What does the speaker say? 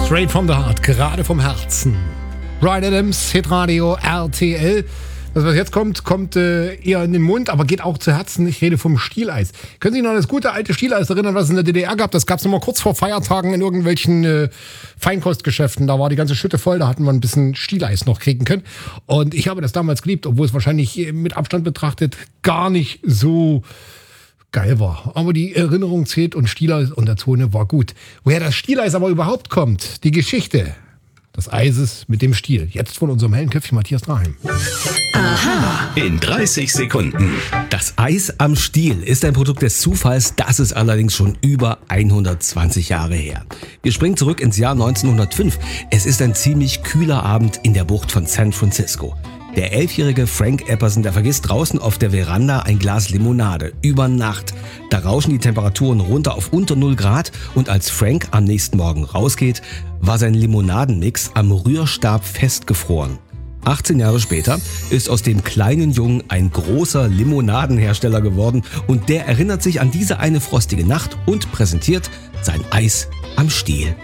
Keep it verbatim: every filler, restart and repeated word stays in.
Straight from the heart, gerade vom Herzen. Bryan Adams, Hitradio, R T L. Das, was jetzt kommt, kommt äh, eher in den Mund, aber geht auch zu Herzen. Ich rede vom Stieleis. Können Sie sich noch an das gute alte Stieleis erinnern, was es in der D D R gab? Das gab es immer kurz vor Feiertagen in irgendwelchen äh, Feinkostgeschäften. Da war die ganze Schütte voll, da hatten wir ein bisschen Stieleis noch kriegen können. Und ich habe das damals geliebt, obwohl es wahrscheinlich mit Abstand betrachtet gar nicht so geil war. Aber die Erinnerung zählt und Stieleis und der Zone war gut. Woher das Stieleis aber überhaupt kommt, die Geschichte des Eises mit dem Stiel. Jetzt von unserem hellen Köpfchen Matthias Draheim. Aha. In dreißig Sekunden. Das Eis am Stiel ist ein Produkt des Zufalls, das ist allerdings schon über hundertzwanzig Jahre her. Wir springen zurück ins Jahr neunzehnhundertfünf. Es ist ein ziemlich kühler Abend in der Bucht von San Francisco. Der elfjährige Frank Epperson, der vergisst draußen auf der Veranda ein Glas Limonade. Über Nacht. Da rauschen die Temperaturen runter auf unter null Grad und als Frank am nächsten Morgen rausgeht, war sein Limonadenmix am Rührstab festgefroren. achtzehn Jahre später ist aus dem kleinen Jungen ein großer Limonadenhersteller geworden und der erinnert sich an diese eine frostige Nacht und präsentiert sein Eis am Stiel.